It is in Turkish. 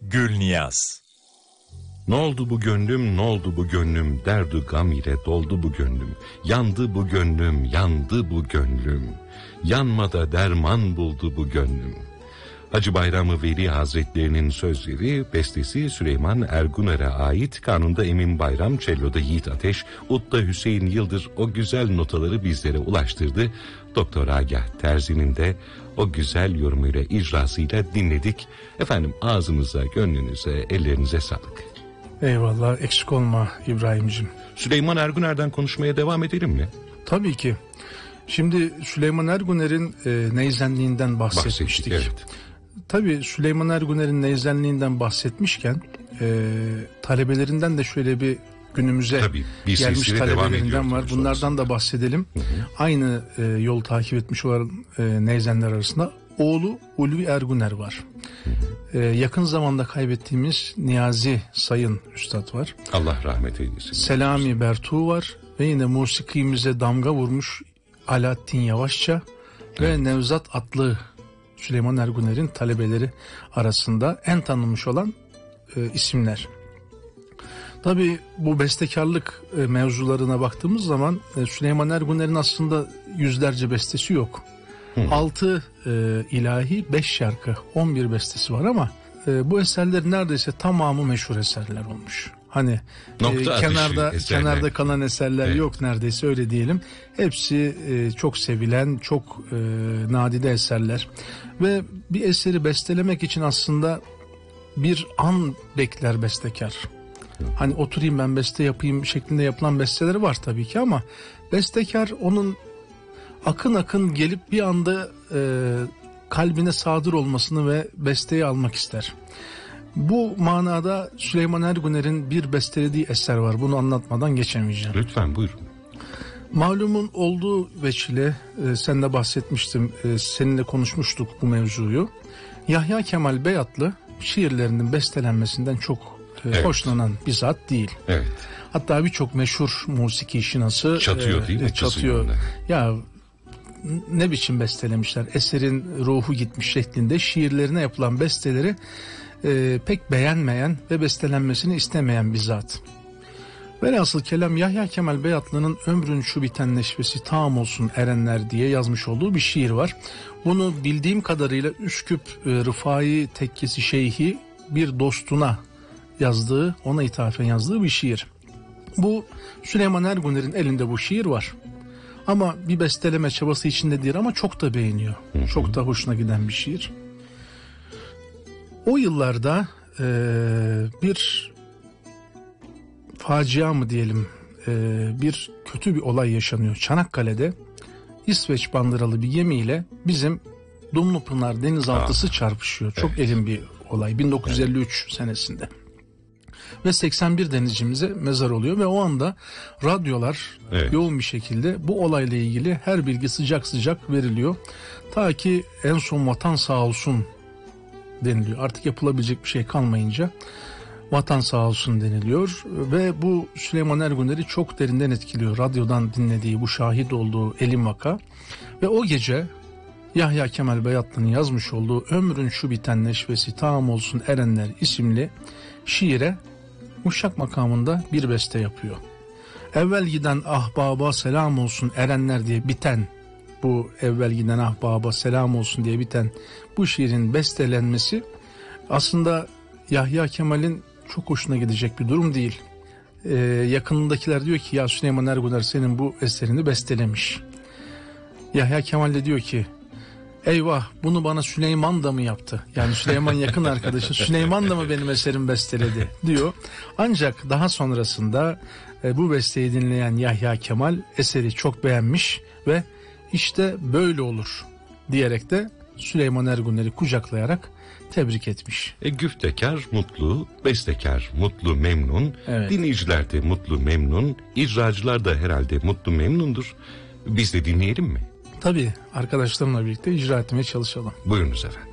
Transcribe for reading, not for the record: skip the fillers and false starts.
Gülniyaz. Ne oldu bu gönlüm, ne oldu bu gönlüm, derdu gam ile doldu bu gönlüm. Yandı bu gönlüm, yandı bu gönlüm, yanmada derman buldu bu gönlüm. Hacı Bayram Veli Hazretlerinin sözleri, bestesi Süleyman Erguner'e ait. Kanunda Emin Bayram, celloda Yiğit Ateş, udda Hüseyin Yıldır o güzel notaları bizlere ulaştırdı. Doktor Agah Terzi'nin de o güzel yorumuyla, icrasıyla dinledik. Efendim, ağzınıza, gönlünüze, ellerinize sağlık. Eyvallah, eksik olma İbrahim'cim. Süleyman Erguner'den konuşmaya devam edelim mi? Tabii ki. Şimdi Süleyman Erguner'in neyzenliğinden bahsetmiştik. Evet. Tabii Süleyman Erguner'in neyzenliğinden bahsetmişken talebelerinden de şöyle bir günümüze gelmiş talebelerinden var. Bunlardan da bahsedelim. Hı hı. Aynı yol takip etmiş olan neyzenler arasında oğlu Ulvi Erguner var. Hı hı. Yakın zamanda kaybettiğimiz Niyazi Sayın Üstad var. Allah rahmet eylesin. Selami Bertu var ve yine musikimize damga vurmuş Alaaddin Yavaşça ve Nevzat Atlı, Süleyman Erguner'in talebeleri arasında en tanınmış olan isimler. Tabii bu bestekarlık mevzularına baktığımız zaman Süleyman Erguner'in aslında yüzlerce bestesi yok. 6 ilahi, 5 şarkı, 11 bestesi var ama bu neredeyse tamamı meşhur eserler olmuş. Hani kenarda kalan eserler yok neredeyse, öyle diyelim. Hepsi çok sevilen, çok nadide eserler. Ve bir eseri bestelemek için aslında bir an bekler bestekar. Hani oturayım ben beste yapayım şeklinde yapılan besteleri var tabii ki ama bestekar onun akın akın gelip bir anda kalbine sadır olmasını ve besteyi almak ister. Bu manada Süleyman Erguner'in bir bestelediği eser var. Bunu anlatmadan geçemeyeceğim. Lütfen buyurun. Malumun olduğu veçile sen de bahsetmiştim. Seninle konuşmuştuk bu mevzuyu. Yahya Kemal Beyatlı şiirlerinin bestelenmesinden çok hoşlanan bir zat değil. Evet. Hatta birçok meşhur musiki şinası çatıyor değil mi? Çatıyor. Ya ne biçim bestelemişler. Eserin ruhu gitmiş şeklinde şiirlerine yapılan besteleri pek beğenmeyen ve bestelenmesini istemeyen bir zat. Velhasıl kelam Yahya Kemal Beyatlı'nın ömrün şu biten neşvesi tam olsun erenler diye yazmış olduğu bir şiir var. Bunu bildiğim kadarıyla Üsküp Rıfai Tekkesi Şeyhi bir dostuna yazdığı, ona ithafen yazdığı bir şiir. Bu Süleyman Erguner'in elinde bu şiir var. Ama bir besteleme çabası içinde değil ama çok da beğeniyor. Çok da hoşuna giden bir şiir. O yıllarda bir facia mı diyelim, bir kötü bir olay yaşanıyor. Çanakkale'de İsveç bandıralı bir gemiyle bizim Dumlupınar denizaltısı çarpışıyor. Çok elin bir olay. 1953 senesinde. Ve 81 denizcimize mezar oluyor ve o anda radyolar yoğun bir şekilde bu olayla ilgili her bilgi sıcak sıcak veriliyor. Ta ki en son vatan sağ olsun deniliyor. Artık yapılabilecek bir şey kalmayınca vatan sağ olsun deniliyor ve bu Süleyman Erguner'i çok derinden etkiliyor. Radyodan dinlediği, bu şahit olduğu elin vaka ve o gece Yahya Kemal Beyatlı'nın yazmış olduğu ömrün şu biten neşvesi tam olsun erenler isimli şiire Uşak makamında bir beste yapıyor. Evvel giden ahbaba selam olsun erenler diye biten, bu evvel giden ahbaba selam olsun diye biten bu şiirin bestelenmesi aslında Yahya Kemal'in çok hoşuna gidecek bir durum değil. Yakınındakiler diyor ki ya Süleyman Erguner senin bu eserini bestelemiş. Yahya Kemal de diyor ki eyvah, bunu bana Süleyman da mı yaptı? Yani Süleyman yakın arkadaşı, Süleyman da mı benim eserimi besteledi diyor. Ancak daha sonrasında bu besteyi dinleyen Yahya Kemal eseri çok beğenmiş ve işte böyle olur diyerek de Süleyman Erguner'i kucaklayarak tebrik etmiş. Güftekar mutlu, bestekar mutlu memnun, dinleyiciler de mutlu memnun, icracılar da herhalde mutlu memnundur. Biz de dinleyelim mi? Tabii, arkadaşlarımla birlikte icra etmeye çalışalım. Buyurunuz efendim.